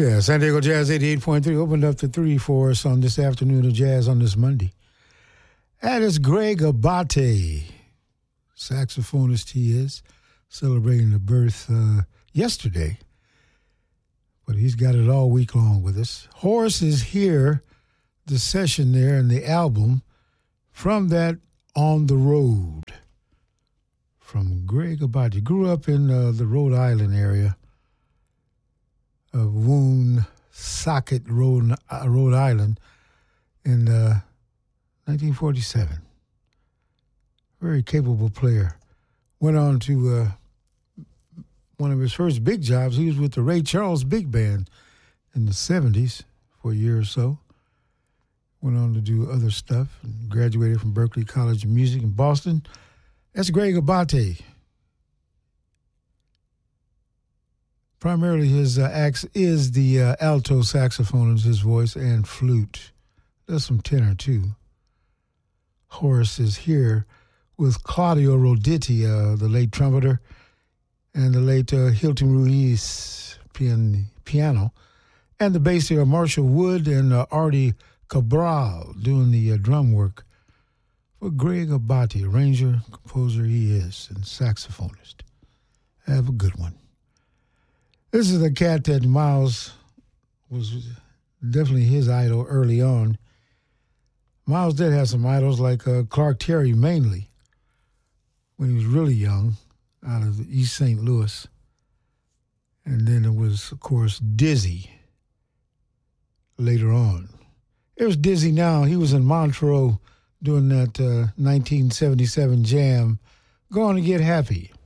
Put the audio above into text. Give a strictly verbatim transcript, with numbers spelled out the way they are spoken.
Yeah, San Diego Jazz eighty-eight point three opened up the three for us on this afternoon of jazz on this Monday. That is Greg Abate, saxophonist he is, celebrating the birth uh, yesterday. But he's got it all week long with us. Horace is here, the session there and the album from that On the Road from Greg Abate. Grew up in uh, the Rhode Island area of Woonsocket, Rhode, uh, Rhode Island in uh, nineteen forty-seven. Very capable player. Went on to uh, one of his first big jobs. He was with the Ray Charles Big Band in the seventies for a year or so. Went on to do other stuff. Graduated from Berklee College of Music in Boston. That's Greg Abate. Primarily his uh, axe is the uh, alto saxophone is his voice and flute. There's some tenor too. Horace is here with Claudio Roditi, uh, the late trumpeter, and the late uh, Hilton Ruiz pian- piano, and the bass here, Marshall Wood and uh, Artie Cabral doing the uh, drum work for Greg Abate, arranger, composer he is, and saxophonist. Have a good one. This is a cat that Miles was definitely his idol early on. Miles did have some idols like uh, Clark Terry mainly when he was really young out of East Saint Louis. And then it was, of course, Dizzy later on. There's Dizzy now. He was in Montreux doing that uh, nineteen seventy-seven jam, Going to Get Happy.